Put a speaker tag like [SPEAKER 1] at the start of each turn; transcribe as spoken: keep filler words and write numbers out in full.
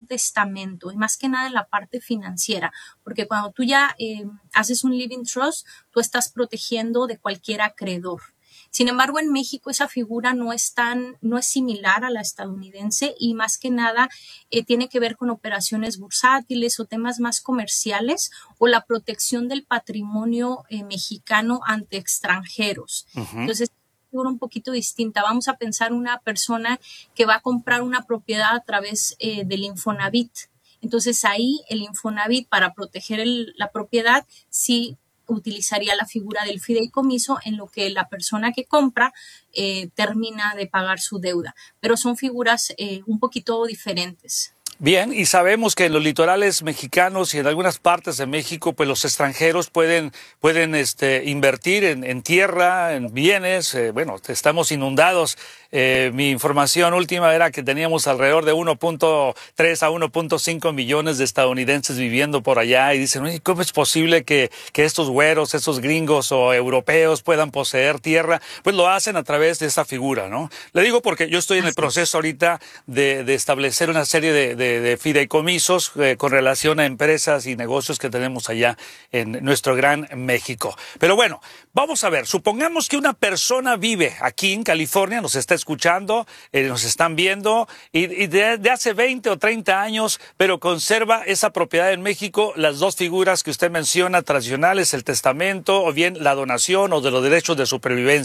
[SPEAKER 1] testamento, y más que nada en la parte financiera, porque cuando tú ya eh, haces un living trust, tú estás protegiendo de cualquier acreedor. Sin embargo, en México esa figura no es tan, no es similar a la estadounidense y más que nada eh, tiene que ver con operaciones bursátiles o temas más comerciales o la protección del patrimonio eh, mexicano ante extranjeros. Uh-huh. Entonces, un poquito distinta. Vamos a pensar una persona que va a comprar una propiedad a través eh, del Infonavit. Entonces ahí el Infonavit, para proteger el, la propiedad, sí utilizaría la figura del fideicomiso en lo que la persona que compra eh, termina de pagar su deuda. Pero son figuras eh, un poquito diferentes.
[SPEAKER 2] Bien, y sabemos que en los litorales mexicanos y en algunas partes de México, pues los extranjeros pueden, pueden este, invertir en, en tierra, en bienes. Eh, bueno, estamos inundados. Eh, mi información última era que teníamos alrededor de uno punto tres a uno punto cinco millones de estadounidenses viviendo por allá y dicen, oye, ¿cómo es posible que, que estos güeros, estos gringos o europeos puedan poseer tierra? Pues lo hacen a través de esta figura, ¿no? Le digo porque yo estoy en el proceso ahorita de, de establecer una serie de, de de fideicomisos eh, con relación a empresas y negocios que tenemos allá en nuestro gran México. Pero bueno, vamos a ver, supongamos que una persona vive aquí en California, nos está escuchando, eh, nos están viendo, y, y de, de hace veinte o treinta años, pero conserva esa propiedad en México, las dos figuras que usted menciona tradicionales, el testamento o bien la donación o de los derechos de supervivencia.